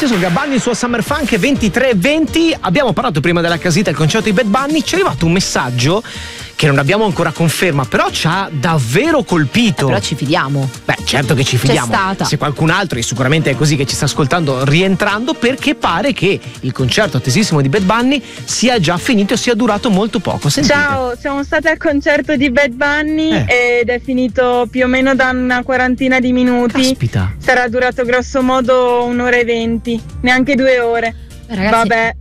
Questi sono Gabbanni, il suo Summer Funk 23:20. Abbiamo parlato prima della casita del concerto di Bad Bunny. Ci è arrivato un messaggio che non abbiamo ancora conferma, però ci ha davvero colpito. Però ci fidiamo. Beh, certo che ci fidiamo. C'è stata. Se qualcun altro, e sicuramente è così che ci sta ascoltando, rientrando, perché pare che il concerto attesissimo di Bad Bunny sia già finito e sia durato molto poco. Sentite. Ciao, siamo state al concerto di Bad Bunny ed è finito più o meno da una quarantina di minuti. Caspita. Sarà durato grosso modo 1 ora e 20, neanche 2 ore. Ragazzi, vabbè,